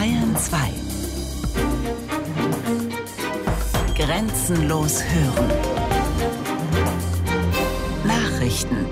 Bayern 2. Grenzenlos hören. Nachrichten.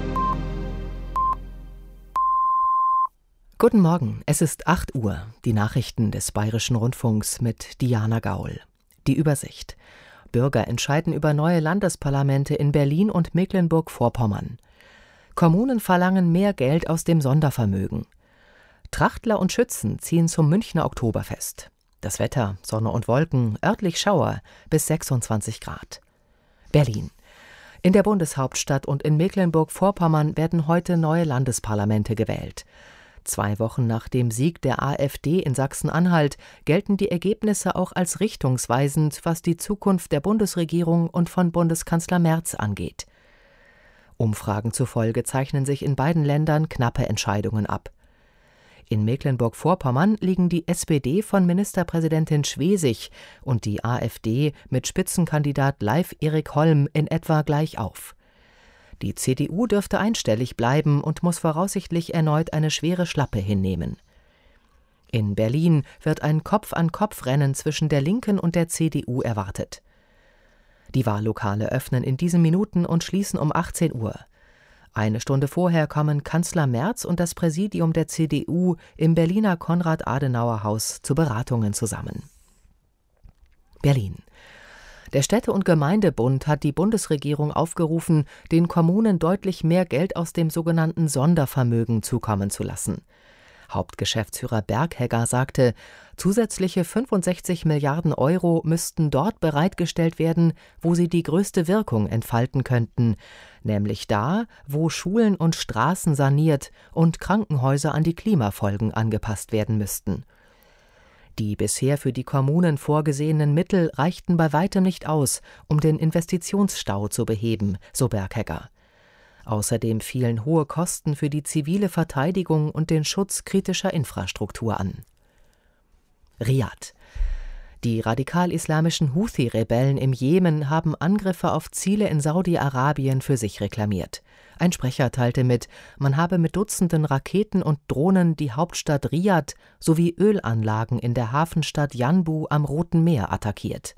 Guten Morgen, es ist 8 Uhr. Die Nachrichten des Bayerischen Rundfunks mit Diana Gaul. Die Übersicht. Bürger entscheiden über neue Landesparlamente in Berlin und Mecklenburg-Vorpommern. Kommunen verlangen mehr Geld aus dem Sondervermögen. Trachtler und Schützen ziehen zum Münchner Oktoberfest. Das Wetter, Sonne und Wolken, örtlich Schauer bis 26 Grad. Berlin. In der Bundeshauptstadt und in Mecklenburg-Vorpommern werden heute neue Landesparlamente gewählt. 2 Wochen nach dem Sieg der AfD in Sachsen-Anhalt gelten die Ergebnisse auch als richtungsweisend, was die Zukunft der Bundesregierung und von Bundeskanzler Merz angeht. Umfragen zufolge zeichnen sich in beiden Ländern knappe Entscheidungen ab. In Mecklenburg-Vorpommern liegen die SPD von Ministerpräsidentin Schwesig und die AfD mit Spitzenkandidat Leif Erik Holm in etwa gleich auf. Die CDU dürfte einstellig bleiben und muss voraussichtlich erneut eine schwere Schlappe hinnehmen. In Berlin wird ein Kopf-an-Kopf-Rennen zwischen der Linken und der CDU erwartet. Die Wahllokale öffnen in diesen Minuten und schließen um 18 Uhr. Eine Stunde vorher kommen Kanzler Merz und das Präsidium der CDU im Berliner Konrad-Adenauer-Haus zu Beratungen zusammen. Berlin. Der Städte- und Gemeindebund hat die Bundesregierung aufgerufen, den Kommunen deutlich mehr Geld aus dem sogenannten Sondervermögen zukommen zu lassen. Hauptgeschäftsführer Berghegger sagte, zusätzliche 65 Milliarden Euro müssten dort bereitgestellt werden, wo sie die größte Wirkung entfalten könnten, nämlich da, wo Schulen und Straßen saniert und Krankenhäuser an die Klimafolgen angepasst werden müssten. Die bisher für die Kommunen vorgesehenen Mittel reichten bei weitem nicht aus, um den Investitionsstau zu beheben, so Berghegger. Außerdem fielen hohe Kosten für die zivile Verteidigung und den Schutz kritischer Infrastruktur an. Riad. Die radikal-islamischen Houthi-Rebellen im Jemen haben Angriffe auf Ziele in Saudi-Arabien für sich reklamiert. Ein Sprecher teilte mit, man habe mit Dutzenden Raketen und Drohnen die Hauptstadt Riad sowie Ölanlagen in der Hafenstadt Yanbu am Roten Meer attackiert.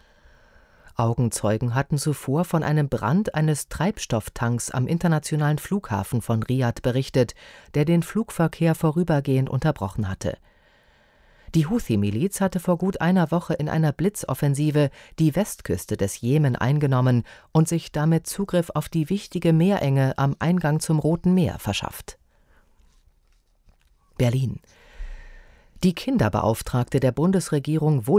Augenzeugen hatten zuvor von einem Brand eines Treibstofftanks am internationalen Flughafen von Riad berichtet, der den Flugverkehr vorübergehend unterbrochen hatte. Die Houthi-Miliz hatte vor gut einer Woche in einer Blitzoffensive die Westküste des Jemen eingenommen und sich damit Zugriff auf die wichtige Meerenge am Eingang zum Roten Meer verschafft. Berlin. Die Kinderbeauftragte der Bundesregierung